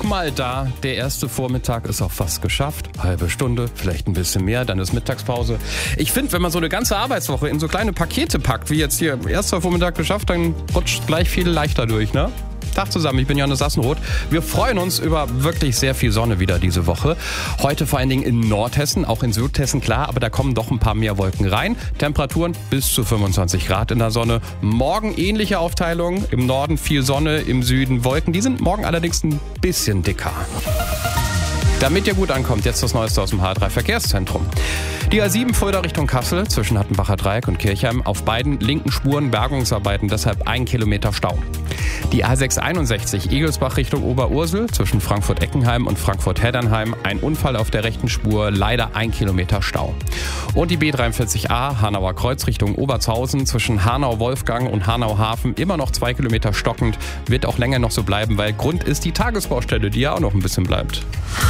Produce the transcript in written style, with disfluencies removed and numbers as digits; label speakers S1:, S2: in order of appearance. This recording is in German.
S1: mal da. Der erste Vormittag ist auch fast geschafft. Halbe Stunde, vielleicht ein bisschen mehr, dann ist Mittagspause. Ich finde, wenn man so eine ganze Arbeitswoche in so kleine Pakete packt, wie jetzt hier erster Vormittag geschafft, dann rutscht gleich viel leichter durch, ne? Tag zusammen, ich bin Johannes Sassenroth. Wir freuen uns über wirklich sehr viel Sonne wieder diese Woche. Heute vor allen Dingen in Nordhessen, auch in Südhessen, klar, aber da kommen doch ein paar mehr Wolken rein. Temperaturen bis zu 25 Grad in der Sonne. Morgen ähnliche Aufteilung. Im Norden viel Sonne, im Süden Wolken. Die sind morgen allerdings ein bisschen dicker. Damit ihr gut ankommt, jetzt das Neueste aus dem H3 Verkehrszentrum. Die A7 Fulda Richtung Kassel zwischen Hattenbacher Dreieck und Kirchheim. Auf beiden linken Spuren Bergungsarbeiten, deshalb 1 Kilometer Stau. Die A661 Egelsbach Richtung Oberursel zwischen Frankfurt-Eckenheim und Frankfurt-Heddernheim. Ein Unfall auf der rechten Spur, leider 1 Kilometer Stau. Und die B43A Hanauer Kreuz Richtung Obertshausen zwischen Hanau-Wolfgang und Hanau-Hafen. Immer noch 2 Kilometer stockend, wird auch länger noch so bleiben, weil Grund ist die Tagesbaustelle, die ja auch noch ein bisschen bleibt.